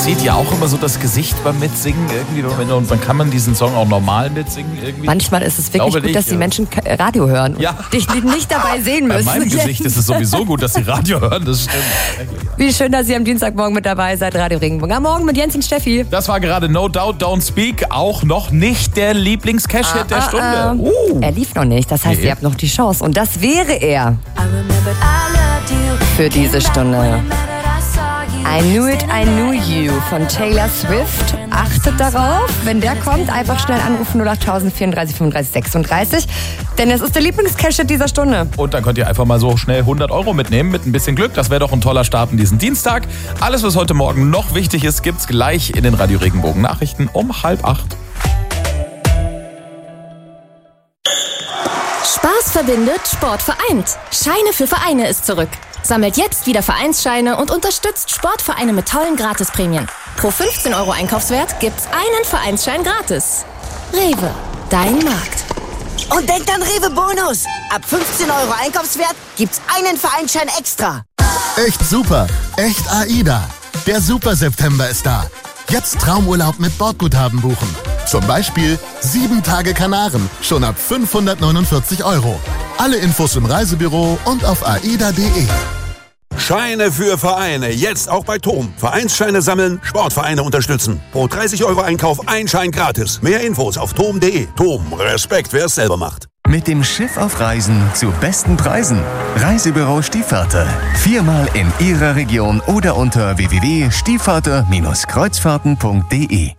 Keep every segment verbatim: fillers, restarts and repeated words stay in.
verzieht ja auch immer so das Gesicht beim Mitsingen irgendwie. Und dann kann man diesen Song auch normal mitsingen irgendwie. Manchmal ist es wirklich gut, nicht, dass die ja. Menschen Radio hören und ja. dich nicht dabei sehen müssen. Bei meinem Gesicht ist es sowieso gut, dass sie Radio hören, das stimmt. Wie schön, dass ihr am Dienstagmorgen mit dabei seid, Radio Regenbogen. Am Morgen mit Jens und Steffi. Das war gerade No Doubt, Don't Speak, auch noch nicht der Lieblings-Cash-Hit ah, der ah, Stunde. Ah. Uh. Er lief noch nicht, das heißt, nee. Ihr habt noch die Chance. Und das wäre er für diese Stunde. I Knew It, I Knew You von Taylor Swift. Achtet darauf, wenn der kommt, einfach schnell anrufen null acht vierunddreißig fünfunddreißig sechsunddreißig. Denn es ist der Lieblingscash-Hit dieser Stunde. Und dann könnt ihr einfach mal so schnell hundert Euro mitnehmen mit ein bisschen Glück. Das wäre doch ein toller Start in diesen Dienstag. Alles, was heute Morgen noch wichtig ist, gibt's gleich in den Radio Regenbogen Nachrichten um halb acht. Spaß verbindet, Sport vereint. Scheine für Vereine ist zurück. Sammelt jetzt wieder Vereinsscheine und unterstützt Sportvereine mit tollen Gratisprämien. Pro fünfzehn Euro Einkaufswert gibt's einen Vereinsschein gratis. Rewe, dein Markt. Und denkt an Rewe Bonus. Ab fünfzehn Euro Einkaufswert gibt's einen Vereinsschein extra. Echt super. Echt AIDA. Der Super September ist da. Jetzt Traumurlaub mit Bordguthaben buchen. Zum Beispiel sieben Tage Kanaren, schon ab fünfhundertneunundvierzig Euro. Alle Infos im Reisebüro und auf aida punkt de. Scheine für Vereine, jetzt auch bei Tom. Vereinsscheine sammeln, Sportvereine unterstützen. Pro dreißig Euro Einkauf ein Schein gratis. Mehr Infos auf tom punkt de. Tom, Respekt, wer es selber macht. Mit dem Schiff auf Reisen zu besten Preisen. Reisebüro Stiefvater. Viermal in Ihrer Region oder unter w w w punkt stiefvater Kreuzfahrten punkt de.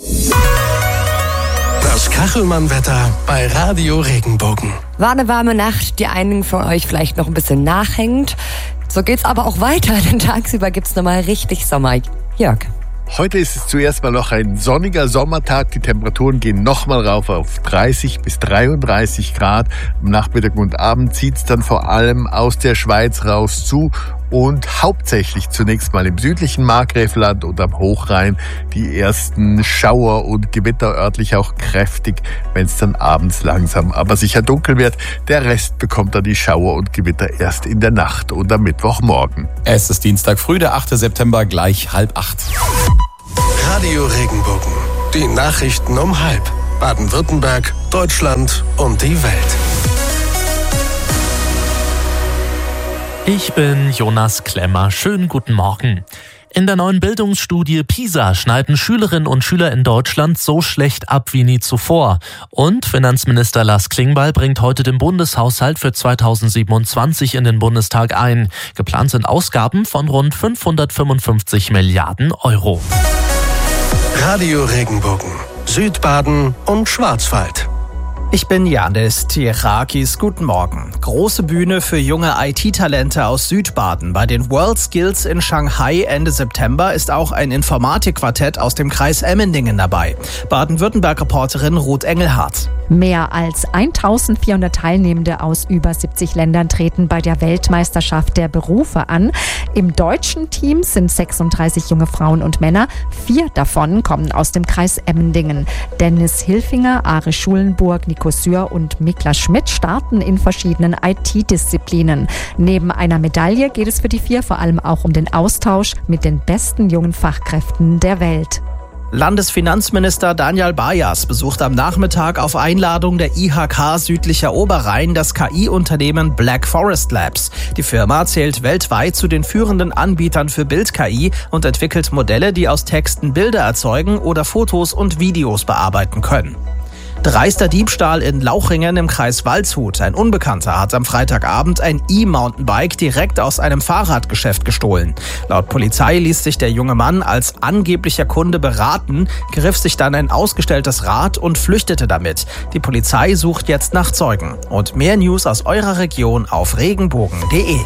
Das Kachelmann-Wetter bei Radio Regenbogen. War eine warme Nacht, die einigen von euch vielleicht noch ein bisschen nachhängt. So geht's aber auch weiter, denn tagsüber gibt's nochmal richtig Sommer. Jörg. Heute ist es zuerst mal noch ein sonniger Sommertag. Die Temperaturen gehen nochmal rauf auf dreißig bis dreiunddreißig Grad. Am Nachmittag und Abend zieht es dann vor allem aus der Schweiz raus zu und hauptsächlich zunächst mal im südlichen Markgräflerland und am Hochrhein die ersten Schauer und Gewitter, örtlich auch kräftig, wenn es dann abends langsam aber sicher dunkel wird. Der Rest bekommt dann die Schauer und Gewitter erst in der Nacht und am Mittwochmorgen. Es ist Dienstag früh, der achte September, gleich halb acht. Radio Regenbogen. Die Nachrichten um halb. Baden-Württemberg, Deutschland und die Welt. Ich bin Jonas Klemmer. Schönen guten Morgen. In der neuen Bildungsstudie PISA schneiden Schülerinnen und Schüler in Deutschland so schlecht ab wie nie zuvor. Und Finanzminister Lars Klingbeil bringt heute den Bundeshaushalt für zweitausendsiebenundzwanzig in den Bundestag ein. Geplant sind Ausgaben von rund fünfhundertfünfundfünfzig Milliarden Euro. Radio Regenbogen, Südbaden und Schwarzwald. Ich bin Janis Tierakis, guten Morgen. Große Bühne für junge I T-Talente aus Südbaden. Bei den World Skills in Shanghai Ende September ist auch ein Informatikquartett aus dem Kreis Emmendingen dabei. Baden-Württemberg-Reporterin Ruth Engelhardt. Mehr als eintausendvierhundert Teilnehmende aus über siebzig Ländern treten bei der Weltmeisterschaft der Berufe an. Im deutschen Team sind sechsunddreißig junge Frauen und Männer. Vier davon kommen aus dem Kreis Emmendingen. Dennis Hilfinger, Are Schulenburg, Nico Sür und Mikla Schmidt starten in verschiedenen I T-Disziplinen. Neben einer Medaille geht es für die vier vor allem auch um den Austausch mit den besten jungen Fachkräften der Welt. Landesfinanzminister Daniel Bayers besucht am Nachmittag auf Einladung der I H K Südlicher Oberrhein das K I-Unternehmen Black Forest Labs. Die Firma zählt weltweit zu den führenden Anbietern für Bild-K I und entwickelt Modelle, die aus Texten Bilder erzeugen oder Fotos und Videos bearbeiten können. Dreister Diebstahl in Lauchringen im Kreis Waldshut. Ein Unbekannter hat am Freitagabend ein E-Mountainbike direkt aus einem Fahrradgeschäft gestohlen. Laut Polizei ließ sich der junge Mann als angeblicher Kunde beraten, griff sich dann ein ausgestelltes Rad und flüchtete damit. Die Polizei sucht jetzt nach Zeugen. Und mehr News aus eurer Region auf regenbogen punkt de.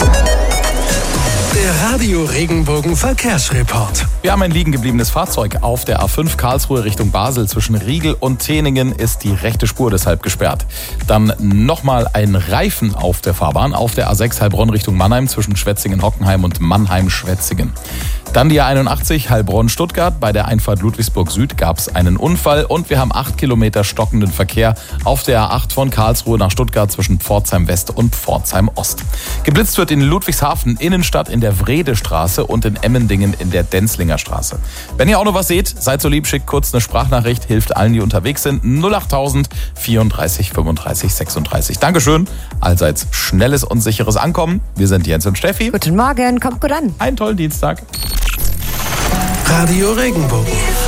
Der Radio Regenbogen Verkehrsreport. Wir haben ein liegen gebliebenes Fahrzeug. Auf der A fünf Karlsruhe Richtung Basel zwischen Riegel und Teningen ist die rechte Spur deshalb gesperrt. Dann nochmal ein Reifen auf der Fahrbahn auf der A sechs Heilbronn Richtung Mannheim zwischen Schwetzingen-Hockenheim und Mannheim-Schwetzingen. Dann die A einundachtzig Heilbronn-Stuttgart. Bei der Einfahrt Ludwigsburg Süd gab es einen Unfall und wir haben acht Kilometer stockenden Verkehr auf der A acht von Karlsruhe nach Stuttgart zwischen Pforzheim West und Pforzheim Ost. Geblitzt wird in Ludwigshafen Innenstadt in der Wredestraße und in Emmendingen in der Denzlinger Straße. Wenn ihr auch noch was seht, seid so lieb, schickt kurz eine Sprachnachricht, hilft allen, die unterwegs sind. null acht tausend vierunddreißig fünfunddreißig sechsunddreißig. Dankeschön. Allseits schnelles und sicheres Ankommen. Wir sind Jens und Steffi. Guten Morgen, kommt gut an. Einen tollen Dienstag. Radio Regenbogen.